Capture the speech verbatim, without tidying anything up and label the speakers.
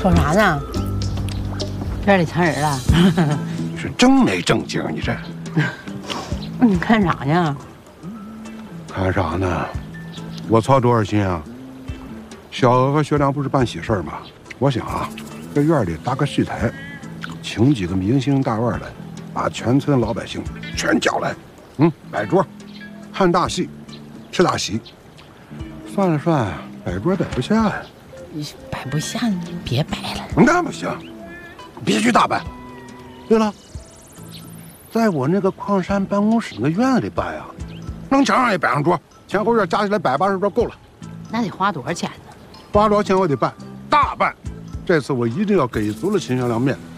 Speaker 1: 说啥呢？院里藏人了？
Speaker 2: 你是正没正经？你这，
Speaker 1: 你看啥呢？
Speaker 2: 看啥呢？我操多少心啊？小娥和学良不是办喜事吗？我想啊，这院里搭个戏台，请几个明星大腕来，把全村老百姓全叫来，嗯，摆桌，看大戏，吃大席。算了算，摆桌摆不下呀。
Speaker 1: 摆不下，你别摆了。
Speaker 2: 那不行，必须大摆。对了，在我那个矿山办公室那个院子里办呀，能墙上也摆上桌，前后院加起来百八十桌够了。
Speaker 1: 那得花多少钱呢？
Speaker 2: 花多少钱我得办，大办。这次我一定要给足了秦小良面子。